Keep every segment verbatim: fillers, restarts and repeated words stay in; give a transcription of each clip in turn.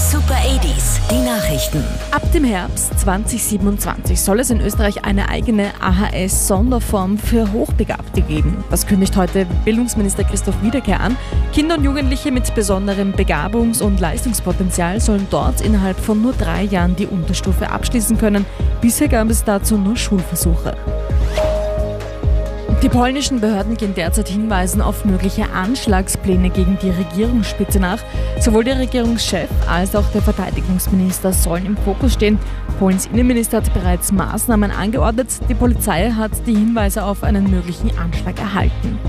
Super achtziger, die Nachrichten. Ab dem Herbst zwanzig siebenundzwanzig soll es in Österreich eine eigene A H S-Sonderform für Hochbegabte geben. Das kündigt heute Bildungsminister Christoph Wiederkehr an. Kinder und Jugendliche mit besonderem Begabungs- und Leistungspotenzial sollen dort innerhalb von nur drei Jahren die Unterstufe abschließen können. Bisher gab es dazu nur Schulversuche. Die polnischen Behörden gehen derzeit Hinweisen auf mögliche Anschlagspläne gegen die Regierungsspitze nach. Sowohl der Regierungschef als auch der Verteidigungsminister sollen im Fokus stehen. Polens Innenminister hat bereits Maßnahmen angeordnet. Die Polizei hat die Hinweise auf einen möglichen Anschlag erhalten.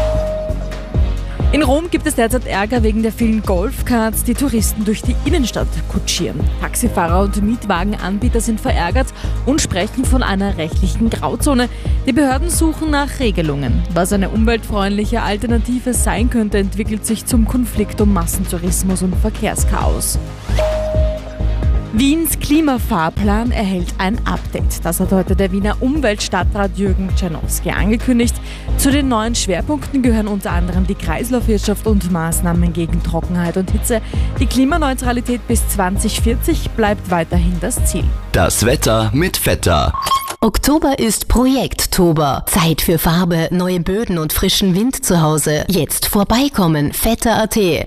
In Rom gibt es derzeit Ärger wegen der vielen Golfkarts, die Touristen durch die Innenstadt kutschieren. Taxifahrer und Mietwagenanbieter sind verärgert und sprechen von einer rechtlichen Grauzone. Die Behörden suchen nach Regelungen. Was eine umweltfreundliche Alternative sein könnte, entwickelt sich zum Konflikt um Massentourismus und Verkehrschaos. Wiens Klimafahrplan erhält ein Update. Das hat heute der Wiener Umweltstadtrat Jürgen Czernoski angekündigt. Zu den neuen Schwerpunkten gehören unter anderem die Kreislaufwirtschaft und Maßnahmen gegen Trockenheit und Hitze. Die Klimaneutralität bis zwanzig vierzig bleibt weiterhin das Ziel. Das Wetter mit Vetter. Oktober ist Projekttober. Zeit für Farbe, neue Böden und frischen Wind zu Hause. Jetzt vorbeikommen, vetter punkt at.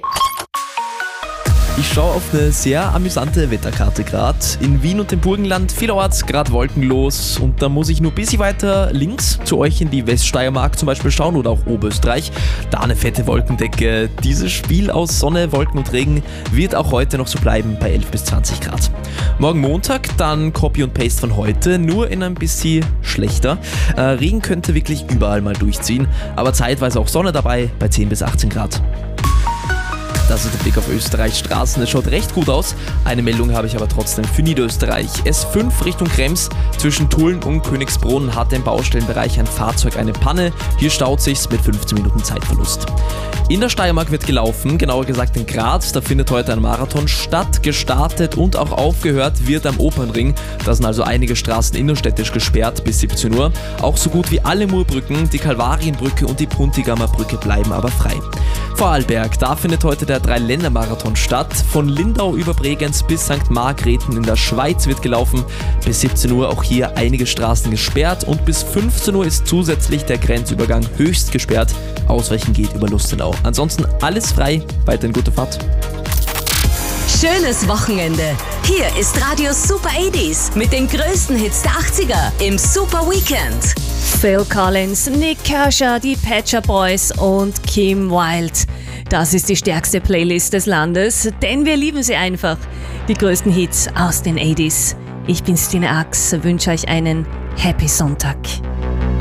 Ich schaue auf eine sehr amüsante Wetterkarte gerade. In Wien und dem Burgenland vielerorts gerade wolkenlos und da muss ich nur ein bisschen weiter links zu euch in die Weststeiermark zum Beispiel schauen oder auch Oberösterreich. Da eine fette Wolkendecke. Dieses Spiel aus Sonne, Wolken und Regen wird auch heute noch so bleiben bei elf bis zwanzig Grad. Morgen Montag dann Copy und Paste von heute, nur in ein bisschen schlechter. Äh, Regen könnte wirklich überall mal durchziehen, aber zeitweise auch Sonne dabei bei zehn bis achtzehn Grad. Das ist der Blick auf Österreichs Straßen. Es schaut recht gut aus. Eine Meldung habe ich aber trotzdem für Niederösterreich. S fünf Richtung Krems zwischen Tulln und Königsbrunn hat im Baustellenbereich ein Fahrzeug eine Panne. Hier staut sich's mit fünfzehn Minuten Zeitverlust. In der Steiermark wird gelaufen, genauer gesagt in Graz. Da findet heute ein Marathon statt. Gestartet und auch aufgehört wird am Opernring. Da sind also einige Straßen innerstädtisch gesperrt bis siebzehn Uhr. Auch so gut wie alle Murbrücken, die Kalvarienbrücke und die Bruntigamer Brücke bleiben aber frei. Vorarlberg, da findet heute der Dreiländermarathon statt. Von Lindau über Bregenz bis Sankt Margrethen in der Schweiz wird gelaufen. Bis siebzehn Uhr auch hier einige Straßen gesperrt und bis fünfzehn Uhr ist zusätzlich der Grenzübergang höchst gesperrt. Ausweichen geht über Lustenau. Ansonsten alles frei, weiterhin gute Fahrt. Schönes Wochenende. Hier ist Radio Super achtziger mit den größten Hits der achtziger im Super Weekend. Phil Collins, Nick Kershaw, die Pet Shop Boys und Kim Wilde. Das ist die stärkste Playlist des Landes, denn wir lieben sie einfach. Die größten Hits aus den achtziger. Ich bin Stine Ax, wünsche euch einen Happy Sonntag.